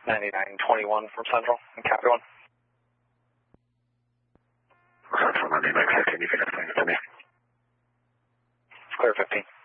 9921 from Central and copy 1. Central 9915, you can explain it to me. Clear 15.